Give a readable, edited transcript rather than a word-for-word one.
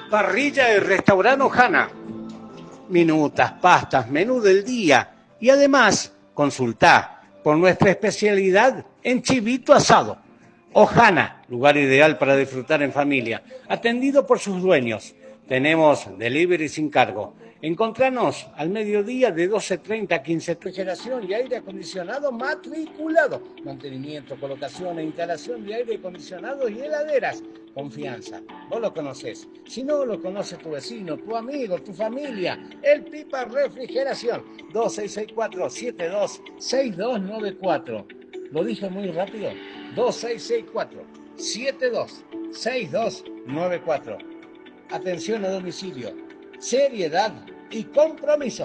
Parrilla y restaurante Ojana. Minutas, pastas, menú del día y además consultá por nuestra especialidad en chivito asado. Ojana, lugar ideal para disfrutar en familia, atendido por sus dueños. Tenemos delivery sin cargo. Encontranos al mediodía de 12:30 a 15. Refrigeración y aire acondicionado matriculado. Mantenimiento, colocación e instalación de aire acondicionado y heladeras. Confianza. Vos lo conocés. Si no, lo conoce tu vecino, tu amigo, tu familia. El Pipa Refrigeración. 2664-726294. ¿Lo dije muy rápido? 2664-726294. Atención a domicilio. Seriedad y compromiso.